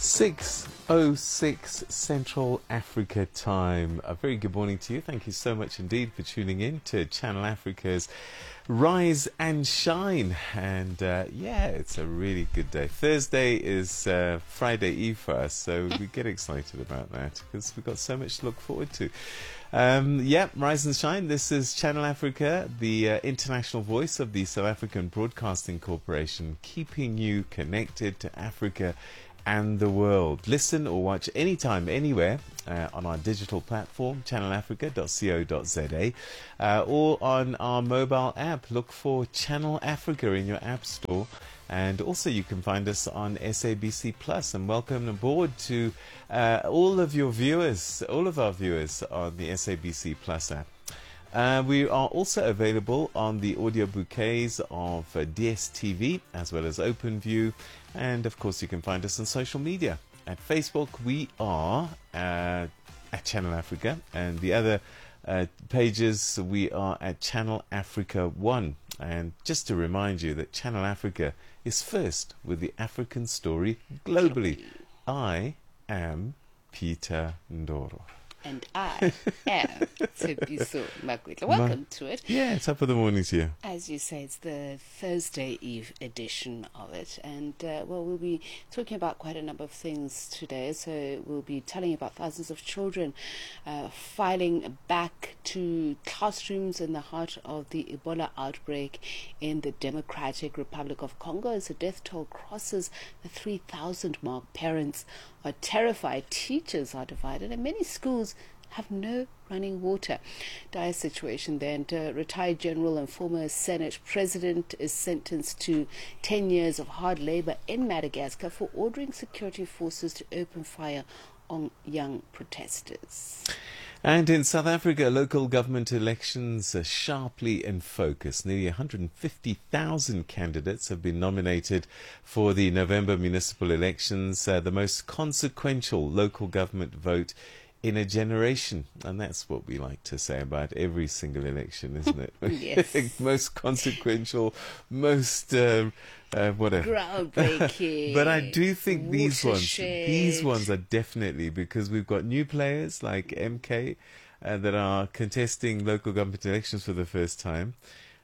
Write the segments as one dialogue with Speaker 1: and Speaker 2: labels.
Speaker 1: 6:06 Central Africa time. A very good morning to you. Thank you so much indeed for tuning in to Channel Africa's Rise and Shine. And it's a really good day. Thursday is Friday Eve for us, so we get excited about that because we've got so much to look forward to. Rise and Shine. This is Channel Africa, the international voice of the South African Broadcasting Corporation, keeping you connected to Africa and the world. Listen or watch anytime, anywhere on our digital platform, channelafrica.co.za, or on our mobile app. Look for Channel Africa in your app store. And also you can find us on SABC Plus. And welcome aboard to all of our viewers on the SABC Plus app. We are also available on the audio bouquets of DSTV as well as OpenView. And of course you can find us on social media. At Facebook we are at Channel Africa, and the other pages we are at Channel Africa 1. And just to remind you that Channel Africa is first with the African story globally. I am Peter Ndoro.
Speaker 2: And I am Tsebiso Makwetla. Welcome to it.
Speaker 1: Yeah, top of the morning to you.
Speaker 2: As you say, it's the Thursday Eve edition of it. And, we'll be talking about quite a number of things today. So we'll be telling you about thousands of children filing back to classrooms in the heart of the Ebola outbreak in the Democratic Republic of Congo. As the death toll crosses the 3,000 mark, parents are terrified, teachers are divided, and many schools have no running water. Dire situation there. And retired general and former Senate president is sentenced to 10 years of hard labor in Madagascar for ordering security forces to open fire on young protesters.
Speaker 1: And in South Africa, local government elections are sharply in focus. Nearly 150,000 candidates have been nominated for the November municipal elections, the most consequential local government vote in a generation. And that's what we like to say about every single election, isn't it?
Speaker 2: Yes.
Speaker 1: Most consequential, most whatever.
Speaker 2: Groundbreaking.
Speaker 1: But I do think these
Speaker 2: watershed.
Speaker 1: ones are definitely, because we've got new players like MK that are contesting local government elections for the first time.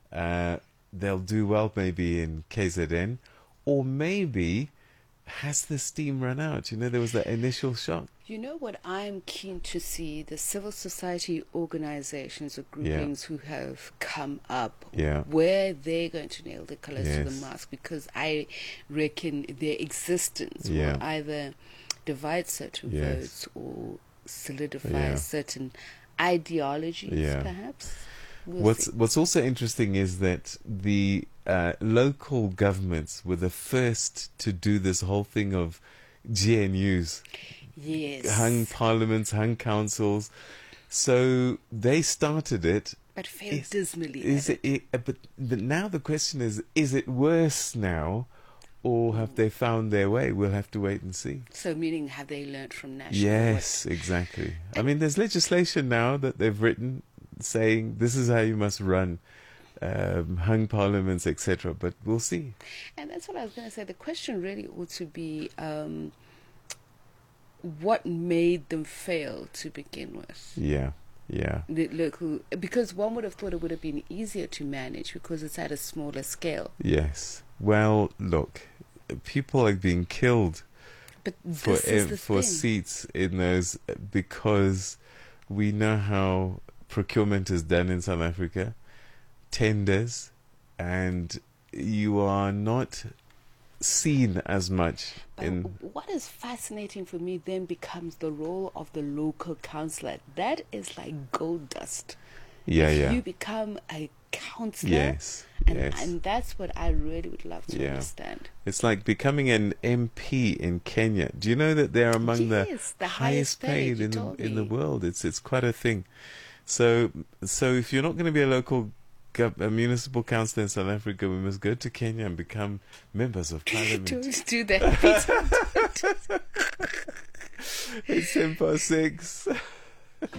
Speaker 1: They'll do well maybe in KZN, or maybe has the steam run out? You know, there was that initial shock.
Speaker 2: You know what I'm keen to see? The civil society organizations or groupings who have come up, where they're going to nail the colors to the mask, because I reckon their existence will either divide certain votes or solidify certain ideologies, perhaps.
Speaker 1: What's also interesting is that the local governments were the first to do this whole thing of GNUs.
Speaker 2: Yes.
Speaker 1: Hung parliaments, hung councils. So they started it.
Speaker 2: But failed dismally.
Speaker 1: But now the question is it worse now, or have they found their way? We'll have to wait and see.
Speaker 2: So meaning, have they learnt from national?
Speaker 1: Yes, exactly. I mean, there's legislation now that they've written saying this is how you must run hung parliaments, etc. But we'll see.
Speaker 2: And that's what I was going to say. The question really ought to be, what made them fail to begin with?
Speaker 1: Yeah.
Speaker 2: The local, because one would have thought it would have been easier to manage because it's at a smaller scale.
Speaker 1: Yes. Well, look, people are being killed for seats in those, because we know how procurement is done in South Africa, tenders, and you are not seen as much.
Speaker 2: What is fascinating for me then becomes the role of the local councillor. That is like gold dust. If you become a councillor, and that's what I really would love to understand.
Speaker 1: It's like becoming an MP in Kenya. Do you know that they're among the highest paid in the world? It's quite a thing. So if you're not going to be a municipal councillor in South Africa, we must go to Kenya and become members of parliament.
Speaker 2: Don't do that.
Speaker 1: It's 6:10.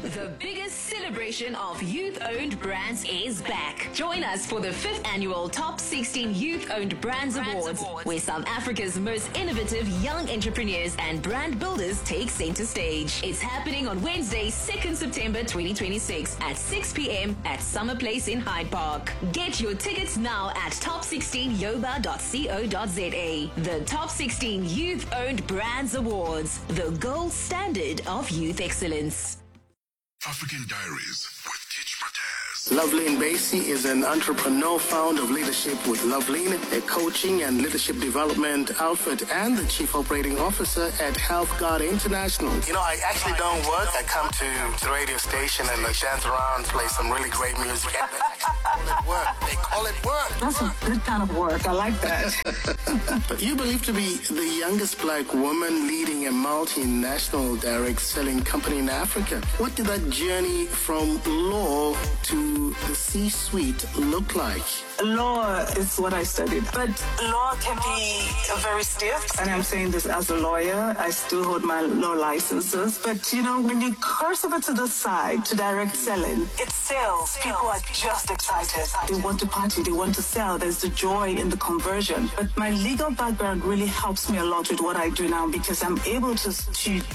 Speaker 3: The biggest celebration of youth-owned brands is back. Join us for the 5th annual Top 16 Youth-Owned Brands Awards, where South Africa's most innovative young entrepreneurs and brand builders take center stage. It's happening on Wednesday, 2nd September 2026 at 6 p.m. at Summer Place in Hyde Park. Get your tickets now at top16yoba.co.za. The Top 16 Youth-Owned Brands Awards, the gold standard of youth excellence.
Speaker 4: African Diaries with Teach Mataz.
Speaker 5: Loveline Basie is an entrepreneur, founder of Leadership with Loveline, a coaching and leadership development outfit, and the chief operating officer at Health Guard International. You know, I actually don't work. I come to the radio station and I dance around, play some really great music. They call it work.
Speaker 6: That's a good kind of work. I like that.
Speaker 5: But you believe to be the youngest black woman leading a multinational direct selling company in Africa. What did that journey from law to the C-suite look like?
Speaker 6: Law is what I studied, but law can be very stiff. And I'm saying this as a lawyer. I still hold my law licenses. But, you know, when you cross over to the side, to direct selling, it's sales. People are just excited. They want to party. They want to sell. There's the joy in the conversion. But my legal background really helps me a lot with what I do now because I'm able to